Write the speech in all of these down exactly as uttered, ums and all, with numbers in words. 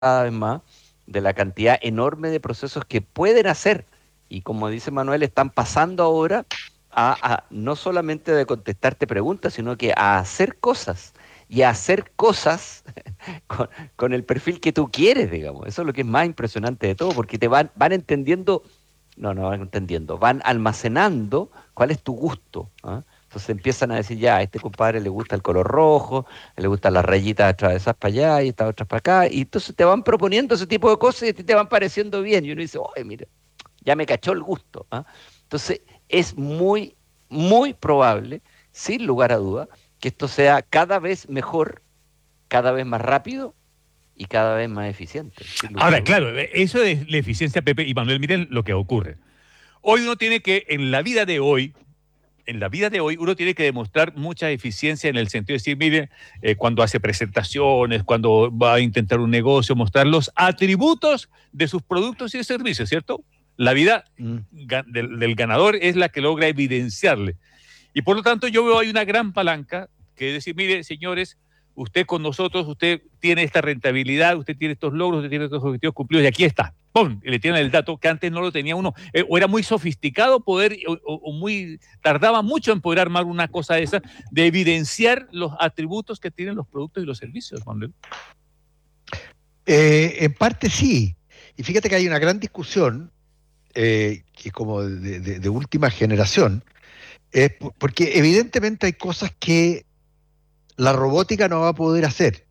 cada vez más de la cantidad enorme de procesos que pueden hacer. Y como dice Manuel, están pasando ahora a, a no solamente de contestarte preguntas, sino que a hacer cosas. Y a hacer cosas con, con el perfil que tú quieres, digamos. Eso es lo que es más impresionante de todo, porque te van, van entendiendo, no, no van entendiendo, van almacenando cuál es tu gusto. ¿Ah? Entonces empiezan a decir, ya, a este compadre le gusta el color rojo, le gustan las rayitas atravesadas para allá y estas otras para acá, y entonces te van proponiendo ese tipo de cosas y a ti te van pareciendo bien. Y uno dice, oye, mira, ya me cachó el gusto. ¿Ah? Entonces es muy, muy probable, sin lugar a duda, que esto sea cada vez mejor, cada vez más rápido y cada vez más eficiente, sin lugar a Ahora, duda. claro, eso es la eficiencia, Pepe y Manuel, miren lo que ocurre. Hoy uno tiene que, en la vida de hoy, en la vida de hoy, uno tiene que demostrar mucha eficiencia en el sentido de decir, mire, eh, cuando hace presentaciones, cuando va a intentar un negocio, mostrar los atributos de sus productos y servicios, ¿cierto? La vida Mm. ga- del, del ganador es la que logra evidenciarle. Y por lo tanto yo veo ahí una gran palanca que es decir, mire, señores, usted con nosotros, usted tiene esta rentabilidad, usted tiene estos logros, usted tiene estos objetivos cumplidos y aquí está. ¡Pum! Y le tienen el dato que antes no lo tenía uno. Eh, o era muy sofisticado poder, o, o, muy, tardaba mucho en poder armar una cosa de esa, de evidenciar los atributos que tienen los productos y los servicios, Manuel. Eh, en parte sí. Y fíjate que hay una gran discusión, eh, que es como de, de- de última generación, eh, po- porque evidentemente hay cosas que la robótica no va a poder hacer.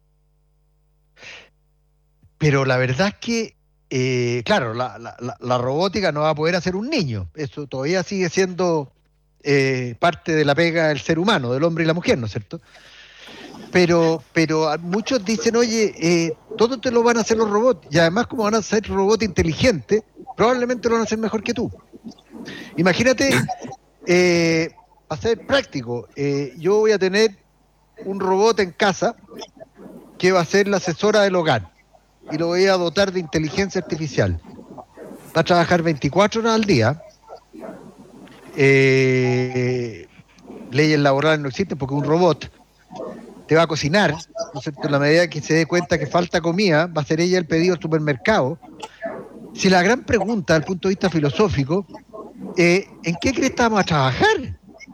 Pero la verdad es que, eh, claro, la, la- la- la robótica no va a poder hacer un niño. Eso todavía sigue siendo eh, parte de la pega del ser humano, del hombre y la mujer, ¿no es cierto? Pero, pero a- muchos dicen, oye, eh, todo te lo van a hacer los robots. Y además, como van a ser robots inteligentes, probablemente lo van a hacer mejor que tú. Imagínate, eh, para ser práctico, eh, yo voy a tener un robot en casa que va a ser la asesora del hogar y lo voy a dotar de inteligencia artificial. Va a trabajar veinticuatro horas al día. eh, Leyes laborales no existen porque un robot te va a cocinar, ¿no es cierto? En la medida que se dé cuenta que falta comida, va a ser ella el pedido al supermercado. Si la gran pregunta, desde el punto de vista filosófico, eh, ¿en qué crees que vamos a trabajar?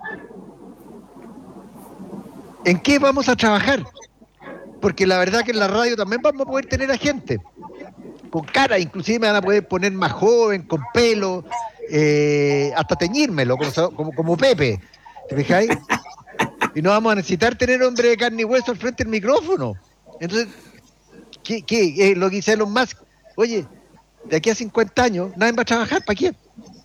¿En qué vamos a trabajar? Porque la verdad que en la radio también vamos a poder tener a gente con cara, inclusive me van a poder poner más joven, con pelo, eh, hasta teñírmelo, como, como, como Pepe. ¿Te fijáis? Y no vamos a necesitar tener hombre de carne y hueso al frente del micrófono. Entonces, ¿qué, qué? Eh, lo que dice Elon Musk, oye, de aquí a cincuenta años, nadie va a trabajar, ¿para quién?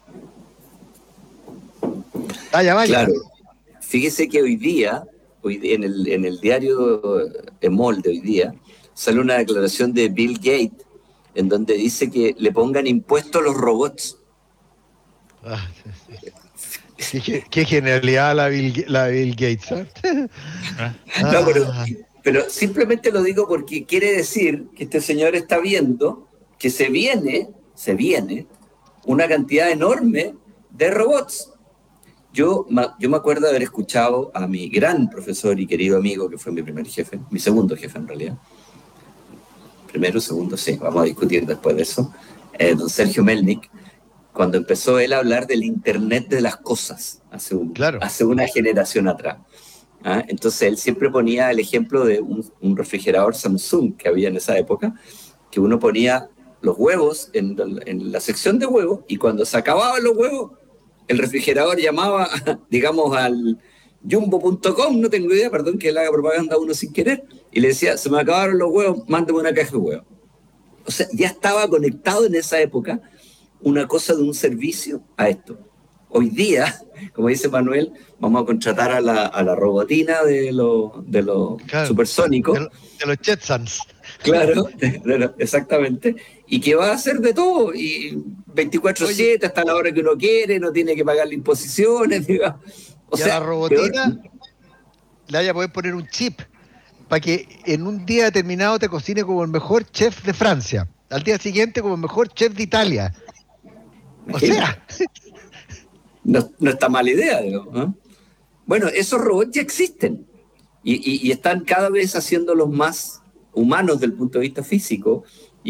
Vaya, vaya. Claro, fíjese que hoy día, hoy día, en, el, en el diario Emol de hoy día, sale una declaración de Bill Gates en donde dice que le pongan impuestos a los robots. Ah, sí, sí. Qué, qué genialidad la Bill, la Bill Gates. ¿Eh? No, pero, Ah, pero simplemente lo digo porque quiere decir que este señor está viendo que se viene, se viene una cantidad enorme de robots. Yo, yo me acuerdo de haber escuchado a mi gran profesor y querido amigo, que fue mi primer jefe, mi segundo jefe en realidad. Primero, segundo, sí, vamos a discutir después de eso. Eh, don Sergio Melnik, cuando empezó él a hablar del Internet de las cosas, hace, un, claro. hace una generación atrás. ¿Ah? Entonces él siempre ponía el ejemplo de un, un refrigerador Samsung que había en esa época, que uno ponía los huevos en, en la sección de huevos y cuando se acababan los huevos, el refrigerador llamaba, digamos, al jumbo punto com, no tengo idea, perdón que le haga propaganda a uno sin querer, y le decía, se me acabaron los huevos, mándame una caja de huevos. O sea, ya estaba conectado en esa época una cosa de un servicio a esto. Hoy día, como dice Manuel, vamos a contratar a la, a la robotina de los de lo Claro, supersónicos. de, de los Jetsons. Claro, de, de lo, exactamente. Y que va a hacer de todo. Y veinticuatro siete hasta la hora que uno quiere, no tiene que pagarle imposiciones, digamos. O y a sea, la robotina peor, le vaya a poder poner un chip para que en un día determinado te cocine como el mejor chef de Francia. Al día siguiente como el mejor chef de Italia. O sea... No, no está mala idea, digamos, ¿eh? Bueno, esos robots ya existen y, y, y están cada vez haciéndolos más humanos desde el punto de vista físico